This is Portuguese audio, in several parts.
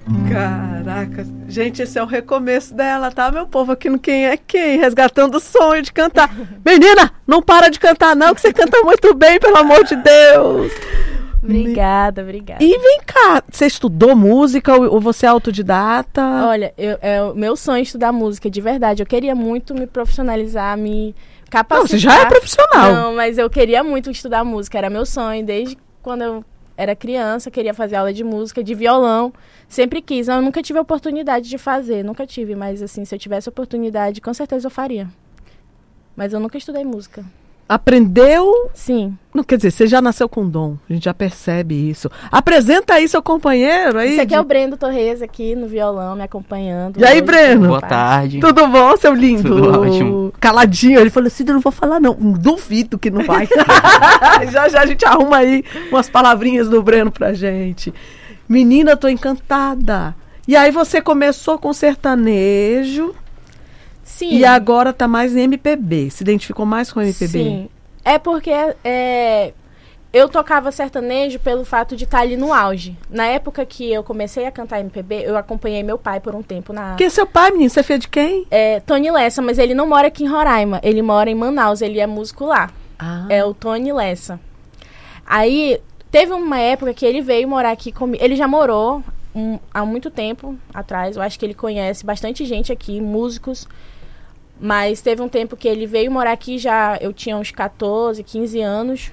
Caraca, gente, esse é o recomeço dela, tá, meu povo? Aqui no Quem é Quem, resgatando o sonho de cantar. Menina, não para de cantar não, que você canta muito bem, pelo amor de Deus. Obrigada. E vem cá, você estudou música ou você é autodidata? Olha, é o meu sonho estudar música, de verdade. Eu queria muito me profissionalizar, me capacitar. Não, você já é profissional. Não, mas eu queria muito estudar música, era meu sonho. Desde quando eu era criança, queria fazer aula de música, de violão. Sempre quis. Eu nunca tive a oportunidade de fazer, nunca tive. Mas, assim, se eu tivesse oportunidade, com certeza eu faria. Mas eu nunca estudei música. Aprendeu? Sim. Não, quer dizer, você já nasceu com dom. A gente já percebe isso. Apresenta aí seu companheiro. Aí Esse aqui é o Breno Torres aqui no violão, me acompanhando. E aí, Breno? Boa tarde. Tudo bom, seu lindo? Tudo ótimo. Caladinho. Ele falou assim, eu não vou falar não. Duvido que não vai. Já a gente arruma aí umas palavrinhas do Breno pra gente. Menina, tô encantada. E aí você começou com sertanejo. Sim. E agora tá mais em MPB. Se identificou mais com MPB? Sim. É porque eu tocava sertanejo pelo fato de estar ali no auge. Na época que eu comecei a cantar MPB, eu acompanhei meu pai por um tempo na... Quem é seu pai, menino? Você é filha de quem? Tony Lessa, mas ele não mora aqui em Roraima. Ele mora em Manaus, ele é músico lá. Ah. É o Tony Lessa. Aí, teve uma época que ele veio morar aqui comigo. Ele já morou há muito tempo atrás. Eu acho que ele conhece bastante gente aqui, músicos. Mas teve um tempo que ele veio morar aqui, já eu tinha uns 14, 15 anos.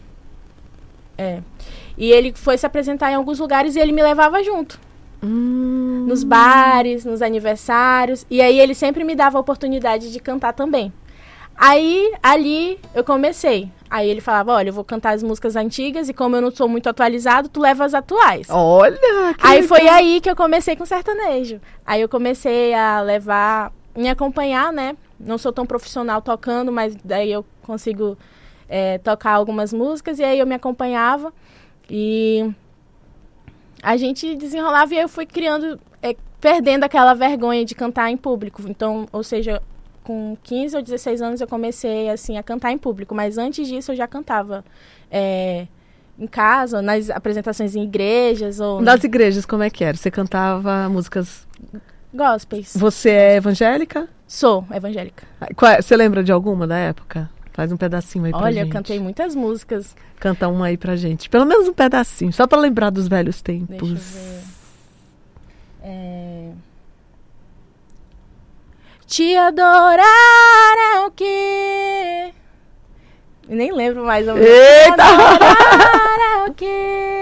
E ele foi se apresentar em alguns lugares e ele me levava junto. Nos bares, nos aniversários. E aí ele sempre me dava a oportunidade de cantar também. Aí, ali, eu comecei. Aí ele falava, olha, eu vou cantar as músicas antigas e como eu não sou muito atualizado, tu leva as atuais. Olha! Aí foi aí que eu comecei com sertanejo. Aí eu comecei a levar... me acompanhar, né? Não sou tão profissional tocando, mas daí eu consigo tocar algumas músicas. E aí eu me acompanhava e a gente desenrolava e eu fui criando, perdendo aquela vergonha de cantar em público. Então, ou seja, com 15 ou 16 anos eu comecei, assim, a cantar em público. Mas antes disso eu já cantava em casa, nas apresentações em igrejas. Ou nas igrejas, como é que era? Você cantava músicas... gospels. Você é evangélica? Sou evangélica. Você lembra de alguma da época? Faz um pedacinho aí pra gente. Olha, eu cantei muitas músicas. Canta uma aí pra gente. Pelo menos um pedacinho, só pra lembrar dos velhos tempos. Deixa eu ver. Te adorar é o quê? Nem lembro mais. Eita! Te adorar é o quê?